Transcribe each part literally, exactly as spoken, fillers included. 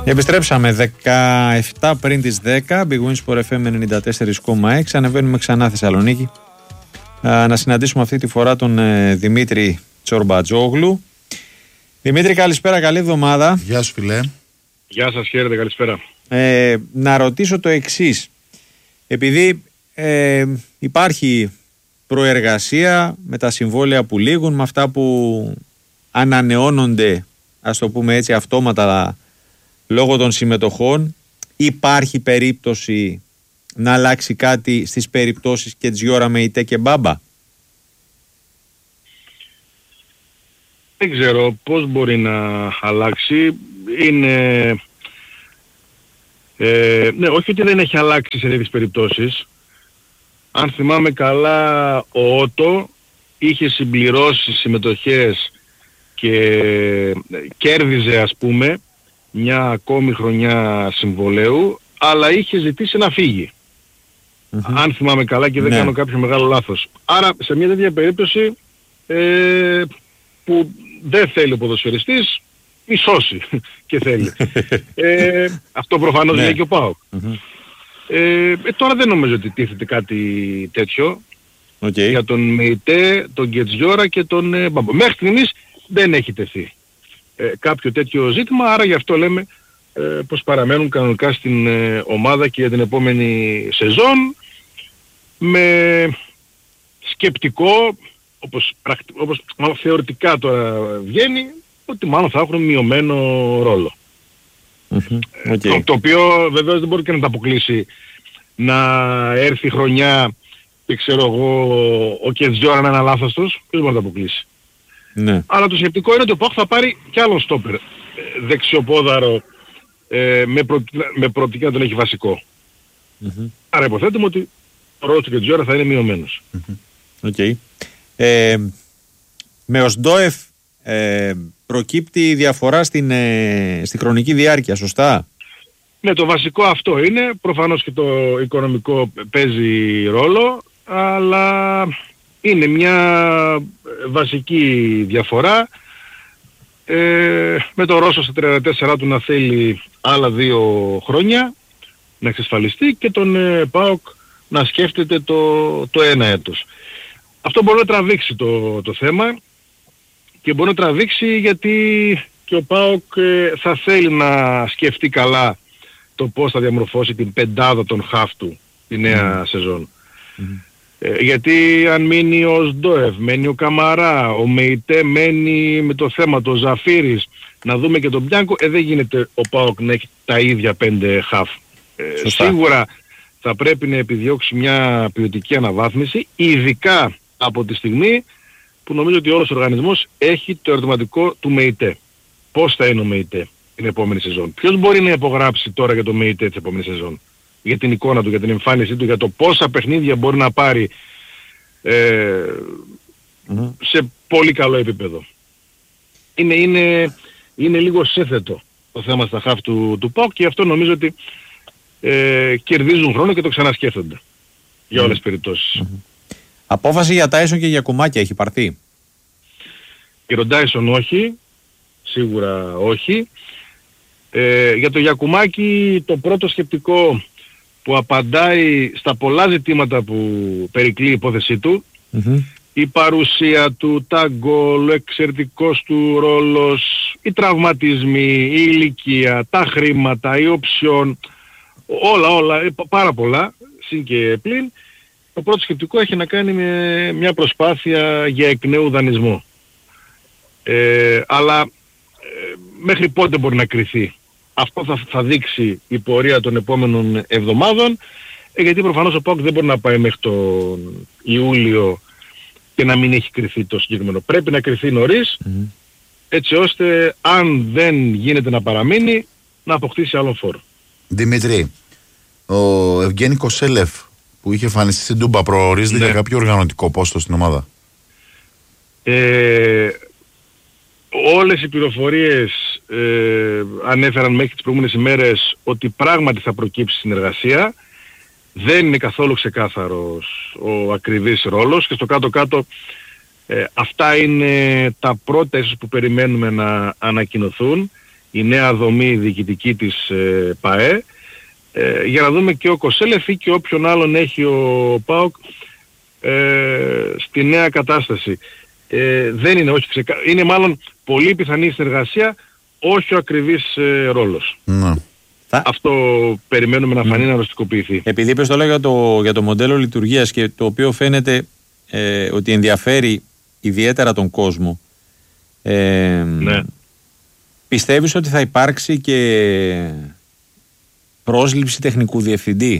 Επιστρέψαμε δεκαεπτά πριν τις δέκα, Big Win Sport εφ εμ ενενήντα τέσσερα κόμμα έξι. Ανεβαίνουμε ξανά Θεσσαλονίκη να συναντήσουμε αυτή τη φορά τον ε, Δημήτρη Τσορμπατζόγλου. Δημήτρη, καλησπέρα, καλή εβδομάδα. Γεια σου φίλε. Γεια σας, χαίρετε, καλησπέρα. Ε, να ρωτήσω το εξής. Επειδή ε, υπάρχει προεργασία με τα συμβόλαια που λήγουν, με αυτά που ανανεώνονται, ας το πούμε έτσι, αυτόματα λόγω των συμμετοχών, υπάρχει περίπτωση να αλλάξει κάτι στις περιπτώσεις και Τζιόρα με Ιτέ και Μπάμπα? Δεν ξέρω πώς μπορεί να αλλάξει. Είναι... Ε, ναι, όχι ότι δεν έχει αλλάξει σε τέτοιες περιπτώσεις. Αν θυμάμαι καλά, ο Ότο είχε συμπληρώσει συμμετοχές και κέρδιζε, ας πούμε, μια ακόμη χρονιά συμβολαίου, αλλά είχε ζητήσει να φύγει. Mm-hmm. Αν θυμάμαι καλά και δεν ναι. κάνω κάποιο μεγάλο λάθος. Άρα σε μια τέτοια περίπτωση ε, που δεν θέλει ο ποδοσφαιριστής, ισώσει και θέλει. ε, αυτό προφανώς ναι. λέει και ο ΠΑΟΚ. Mm-hmm. Ε, ε, τώρα δεν νομίζω ότι τίθεται κάτι τέτοιο okay. για τον Μεϊτέ, τον Γκετζιόρα και τον ε, Μπάμπα. Μέχρι στιγμής δεν έχει τεθεί ε, κάποιο τέτοιο ζήτημα, άρα γι' αυτό λέμε ε, πως παραμένουν κανονικά στην ε, ομάδα και για την επόμενη σεζόν, με σκεπτικό, όπως, όπως μάλλον θεωρητικά τώρα βγαίνει, ότι μάλλον θα έχουν μειωμένο ρόλο. Mm-hmm. Okay. Το, το οποίο βεβαίως δεν μπορεί και να τα αποκλείσει να έρθει χρονιά και ξέρω εγώ ο Κετζιόρα να είναι αλάθαστος, ποιος μπορεί να τα αποκλείσει. Ναι. Αλλά το σκεπτικό είναι ότι ο ΠΑΟΚ θα πάρει κι άλλον στόπερ δεξιοπόδαρο ε, με, προ, με προοπτική να τον έχει βασικό. Mm-hmm. Άρα υποθέτουμε ότι ο ρόλος του Κετζιόρα θα είναι μειωμένος. Mm-hmm. Okay. Ε, με ο Σντόεφ ε, προκύπτει διαφορά στην, ε, στη χρονική διάρκεια, σωστά? Ναι, το βασικό αυτό είναι. Προφανώς και το οικονομικό παίζει ρόλο, αλλά είναι μια βασική διαφορά. Ε, με το Ρώσο στα τριάντα τέσσερα του να θέλει άλλα δύο χρόνια να εξασφαλιστεί και τον ε, ΠΑΟΚ να σκέφτεται το, το ένα έτος. Αυτό μπορεί να τραβήξει το, το θέμα και μπορεί να τραβήξει γιατί και ο ΠΑΟΚ ε, θα θέλει να σκεφτεί καλά το πώς θα διαμορφώσει την πεντάδα των χαφ του τη νέα mm. σεζόν. Mm. Ε, γιατί αν μείνει ο Σντόεφ, μένει ο Καμαρά, ο Μεϊτέ μένει με το θέμα, το Ζαφίρης, να δούμε και τον Μπιάνκο, ε, δεν γίνεται ο ΠΑΟΚ να έχει τα ίδια πέντε χαφ. Ε, σίγουρα θα πρέπει να επιδιώξει μια ποιοτική αναβάθμιση, ειδικά από τη στιγμή που νομίζω ότι όλος ο οργανισμός έχει το ερωτηματικό του Μεϊτέ. Πώς θα είναι ο Μεϊτέ την επόμενη σεζόν? Ποιος μπορεί να υπογράψει τώρα για το Μεϊτέ της επόμενης σεζόν? Για την εικόνα του, για την εμφάνισή του, για το πόσα παιχνίδια μπορεί να πάρει ε, mm-hmm. σε πολύ καλό επίπεδο. Είναι, είναι, είναι λίγο σύνθετο το θέμα στα χαφ του, του ΠΑΟΚ και αυτό νομίζω ότι ε, κερδίζουν χρόνο και το ξανασκέφτονται για όλες τις περιπτώσεις. Mm-hmm. Απόφαση για Τάισον και για Κουμάκια έχει πάρθει? Για τον Τάισον όχι, σίγουρα όχι. Ε, για το Γιακουμάκη το πρώτο σκεπτικό που απαντάει στα πολλά ζητήματα που περικλεί η υπόθεσή του, mm-hmm. η παρουσία του, τα γκολ, ο εξαιρετικός του ρόλος, οι τραυματισμοί, η ηλικία, τα χρήματα, η οψιόν, όλα όλα, πάρα πολλά, συν και πλην. Το πρώτο σκεπτικό έχει να κάνει με μια προσπάθεια για εκ νέου δανεισμό. Ε, αλλά ε, μέχρι πότε μπορεί να κριθεί? Αυτό θα, θα δείξει η πορεία των επόμενων εβδομάδων, ε, γιατί προφανώς ο ΠΑΟΚ δεν μπορεί να πάει μέχρι τον Ιούλιο και να μην έχει κριθεί το συγκεκριμένο. Πρέπει να κριθεί νωρίς, mm-hmm. έτσι ώστε αν δεν γίνεται να παραμείνει, να αποκτήσει άλλον φόρο. Δημήτρη, ο Ευγένη Κοσέλεφ που είχε εμφανιστεί στην Τούμπα προορίζεται ναι. για κάποιο οργανωτικό πόστο στην ομάδα? Ε, όλες οι πληροφορίες ε, ανέφεραν μέχρι τις προηγούμενες ημέρες ότι πράγματι θα προκύψει συνεργασία. Δεν είναι καθόλου ξεκάθαρος ο ακριβής ρόλος και στο κάτω-κάτω ε, αυτά είναι τα πρώτα ίσως που περιμένουμε να ανακοινωθούν. η νέα δομή διοικητική της ε, ΠΑΕ, ε, για να δούμε και ο Κοσέλεφ ή και όποιον άλλον έχει ο ΠΑΟΚ ε, στη νέα κατάσταση. Ε, δεν είναι, όχι ξεκα... είναι μάλλον πολύ πιθανή συνεργασία, όχι ο ακριβής ε, ρόλος. Ναι. Αυτό περιμένουμε να φανεί mm. να οριστικοποιηθεί. Επειδή είπες το λέω για το, για το μοντέλο λειτουργίας και το οποίο φαίνεται ε, ότι ενδιαφέρει ιδιαίτερα τον κόσμο, ε, ναι. πιστεύεις ότι θα υπάρξει και πρόσληψη τεχνικού διευθυντή?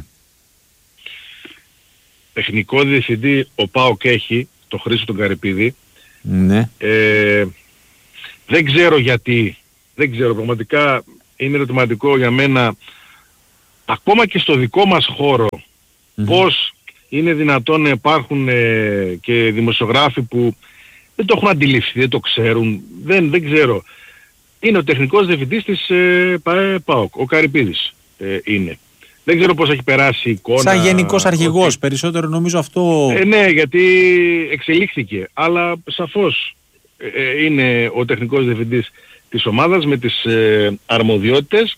Τεχνικό διευθυντή ο ΠΑΟΚ έχει, το Χρήστο τον Καρυπίδη. Ναι. Ε, δεν ξέρω γιατί, δεν ξέρω, πραγματικά είναι ερωτηματικό για μένα, ακόμα και στο δικό μας χώρο, mm-hmm. πώς είναι δυνατόν να υπάρχουν ε, και δημοσιογράφοι που δεν το έχουν αντιληφθεί, δεν το ξέρουν, δεν, δεν ξέρω. Είναι ο τεχνικός διευθυντής της ε, ΠΑΟΚ, ο Καρυπίδης ε, είναι. Δεν ξέρω πώς έχει περάσει η εικόνα. Σαν γενικός αρχηγός, ότι... περισσότερο νομίζω αυτό... Ε, ναι, γιατί εξελίχθηκε, αλλά σαφώς ε, είναι ο τεχνικός διευθυντής της ομάδας με τις ε, αρμοδιότητες.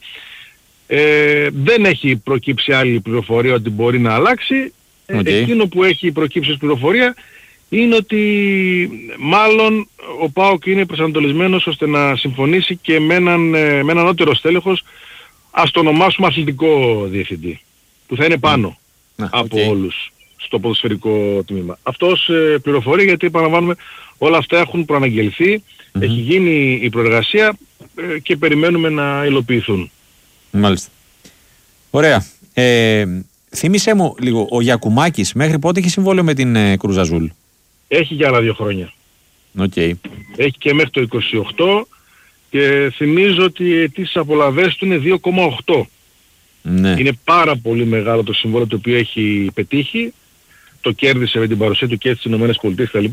Ε, δεν έχει προκύψει άλλη πληροφορία ότι μπορεί να αλλάξει. Okay. Ε, εκείνο που έχει προκύψει πληροφορία είναι ότι μάλλον ο ΠΑΟΚ είναι προσανατολισμένος ώστε να συμφωνήσει και με έναν, ε, με έναν ανώτερο στέλεχος, ας το ονομάσουμε αθλητικό διευθυντή, που θα είναι πάνω mm. από okay. όλους στο ποδοσφαιρικό τμήμα. Αυτός ε, πληροφορεί, γιατί επαναλαμβάνουμε όλα αυτά έχουν προαναγγελθεί, mm-hmm. έχει γίνει η προεργασία ε, και περιμένουμε να υλοποιηθούν. Μάλιστα. Ωραία. Ε, θύμισέ μου λίγο, ο Γιακουμάκης μέχρι πότε έχει συμβόλαιο με την ε, Κρουζ-Αζούλ? Έχει για άλλα δύο χρόνια. Okay. Έχει και μέχρι το είκοσι οκτώ και θυμίζω ότι οι αιτήσεις απολαβές του είναι δύο κόμμα οκτώ. Ναι. Είναι πάρα πολύ μεγάλο το συμβόλαιο το οποίο έχει πετύχει. Το κέρδισε με την παρουσία του και στις Ηνωμένες Πολιτείες κτλ.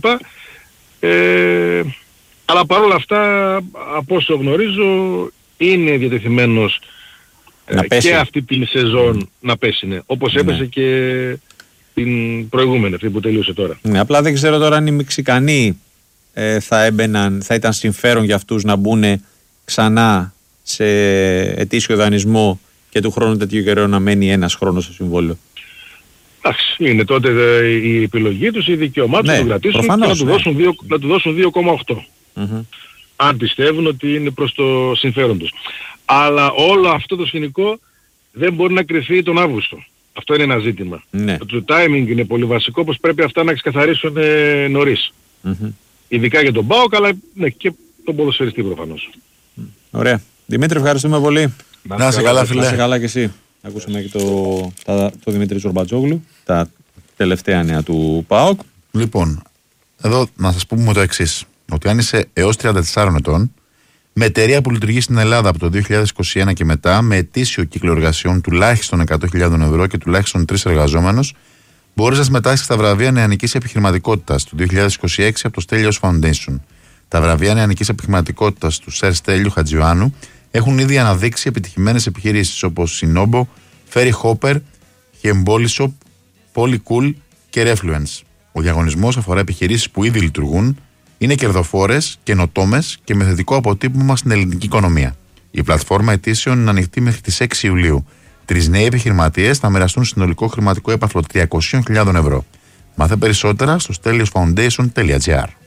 Ε, αλλά παρόλα αυτά, από όσο γνωρίζω, είναι διατεθειμένος ε, και αυτή την σεζόν να πέσει. Ναι. Όπως ναι. έπεσε και την προηγούμενη, αυτή που τελείωσε τώρα. Ναι, απλά δεν ξέρω τώρα αν οι Μεξικανοί ε, θα έμπαιναν, θα ήταν συμφέρον για αυτούς να μπουν ξανά σε ετήσιο δανεισμό και του χρόνου τέτοιο καιρό να μένει ένας χρόνος στο συμβόλαιο. Εντάξει, είναι τότε η επιλογή τους, η δικαιωμά τους, ναι, να το κρατήσουν προφανώς, και να του, ναι. δώσουν δύο, να του δώσουν δύο κόμμα οκτώ. Mm-hmm. Αν πιστεύουν ότι είναι προς το συμφέρον τους. Αλλά όλο αυτό το σκηνικό δεν μπορεί να κρυφεί τον Αύγουστο. Αυτό είναι ένα ζήτημα. Ναι. Το timing είναι πολύ βασικό, πως πρέπει αυτά να ξεκαθαρίσουν ε, νωρίς. Mm-hmm. Ειδικά για τον ΠΑΟΚ, αλλά ναι, και τον ποδοσφαιριστή προφανώς. Ωραία. Δημήτρη, ευχαριστούμε πολύ. Να είσαι καλά, φίλε. Να είσαι καλά και εσύ. Ακούσαμε και το, τα, το Δημήτρη Ζορμπατζόγλου, τα τελευταία νέα του ΠΑΟΚ. Λοιπόν, εδώ να σας πούμε το εξής. Ότι αν είσαι έως τριάντα τεσσάρων ετών, με εταιρεία που λειτουργεί στην Ελλάδα από το δύο χιλιάδες είκοσι ένα και μετά, με ετήσιο κύκλο εργασιών τουλάχιστον εκατό χιλιάδες ευρώ και τουλάχιστον τρεις εργαζόμενους, μπορείς να συμμετάσχεις στα βραβεία νεανικής επιχειρηματικότητας του δύο χιλιάδες είκοσι έξι από το Στέλιος Foundation. Τα βραβεία νεανικής επιχειρηματικότητας του Σερ Στέλιου Χατζιωάννου έχουν ήδη αναδείξει επιτυχημένες επιχειρήσεις όπως η Nobo, Ferry Hopper, Hembolisop, Polycool και Refluence. Ο διαγωνισμός αφορά επιχειρήσεις που ήδη λειτουργούν, είναι κερδοφόρες, καινοτόμες και με θετικό αποτύπωμα στην ελληνική οικονομία. Η πλατφόρμα αιτήσεων είναι ανοιχτή μέχρι τις έξι Ιουλίου. Τρεις νέοι επιχειρηματίες θα μοιραστούν συνολικό χρηματικό έπαθλο τριακόσιες χιλιάδες ευρώ. Μάθε περισσότερα στο steliosfoundation τελεία gr.